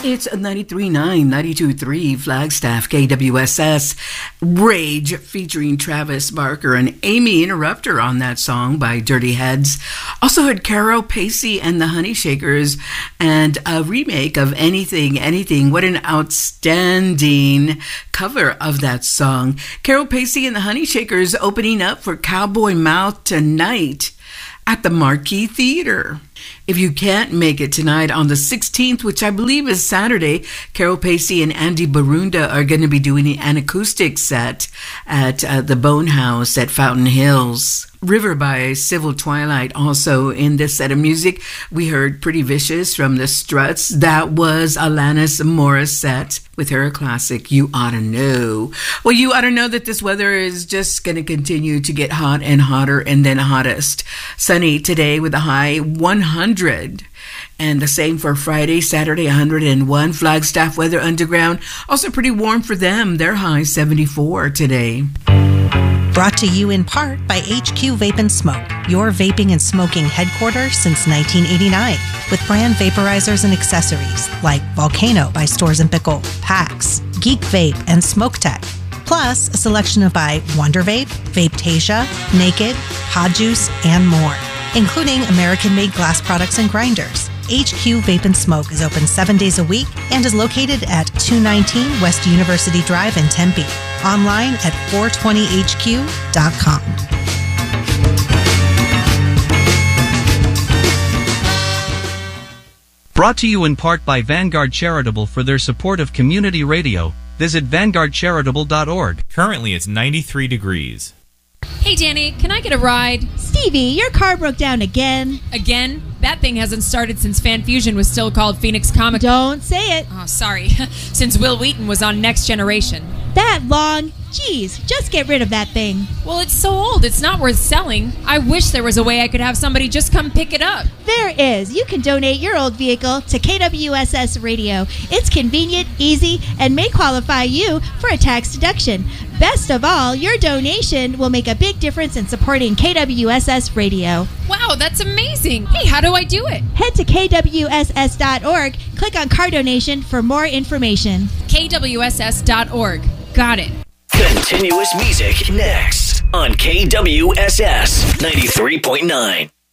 It's 93.9, 92.3 Flagstaff KWSS Rage featuring Travis Barker and Amy Interrupter on that song by Dirty Heads. Also had Carol Pacey and the Honey Shakers and a remake of Anything, Anything. What an outstanding cover of that song. Carol Pacey and the Honey Shakers opening up for Cowboy Mouth tonight at the Marquee Theater. If you can't make it tonight on the 16th, which I believe is Saturday, Carol Pacey and Andy Barunda are going to be doing an acoustic set at the Bone House at Fountain Hills. River by Civil Twilight also in this set of music. We heard Pretty Vicious from the Struts. That was Alanis Morissette with her classic, You Oughta Know. Well, you ought to know that this weather is just going to continue to get hot and hotter and then hottest. Sunny today with a high 100. And the same for Friday, Saturday, 101. Flagstaff Weather Underground, also pretty warm for them. Their high 74 today. Brought to you in part by HQ Vape and Smoke, your vaping and smoking headquarters since 1989, with brand vaporizers and accessories like Volcano by Stores & Pickle, PAX, Geek Vape, and Smoke Tech. Plus, a selection of by Wonder Vape, Vapetasia, Naked, Pod Juice, and more, including American-made glass products and grinders. HQ Vape and Smoke is open 7 days a week and is located at 219 West University Drive in Tempe. Online at 420hq.com. Brought to you in part by Vanguard Charitable for their support of community radio. Visit vanguardcharitable.org. Currently, it's 93 degrees. Hey, Danny, can I get a ride? Stevie, your car broke down again. Again? That thing hasn't started since Fan Fusion was still called Phoenix Comic. Don't say it. Oh, sorry. Since Will Wheaton was on Next Generation. That long? Jeez, just get rid of that thing. Well, it's so old, it's not worth selling. I wish there was a way I could have somebody just come pick it up. There is. You can donate your old vehicle to KWSS Radio. It's convenient, easy, and may qualify you for a tax deduction. Best of all, your donation will make a big difference in supporting KWSS Radio. Wow, that's amazing. Hey, how do I do it? Head to kwss.org, click on car donation for more information. KWSS.org. Got it. Continuous music next on KWSS 93.9.